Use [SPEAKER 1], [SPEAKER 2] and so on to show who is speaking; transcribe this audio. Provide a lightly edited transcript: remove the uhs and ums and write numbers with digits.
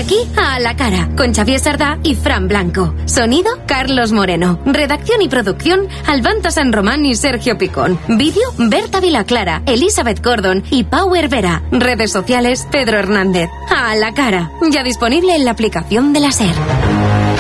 [SPEAKER 1] aquí A la Cara, con Xavier Sardá y Fran Blanco. Sonido, Carlos Moreno. Redacción y producción, Albanta San Román y Sergio Picón. Vídeo, Berta Vilaclara, Elizabeth Gordon y Power Vera. Redes sociales, Pedro Hernández. A la Cara, ya disponible en la aplicación de la SER.